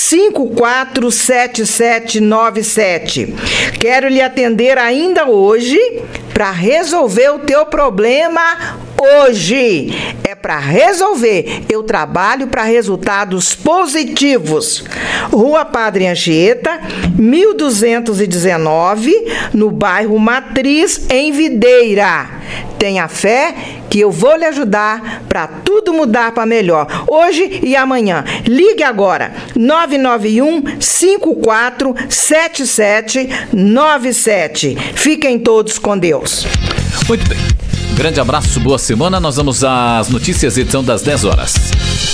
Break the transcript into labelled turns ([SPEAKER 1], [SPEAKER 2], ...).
[SPEAKER 1] 547797. Quero lhe atender ainda hoje para resolver o teu problema hoje. É para resolver. Eu trabalho para resultados positivos. Rua Padre Anchieta, 1219, no bairro Matriz, em Videira. Tenha fé que eu vou lhe ajudar para tudo mudar para melhor, hoje e amanhã. Ligue agora, 991-547797. Fiquem todos com Deus.
[SPEAKER 2] Muito bem. Grande abraço, boa semana. Nós vamos às notícias, edição das 10 horas.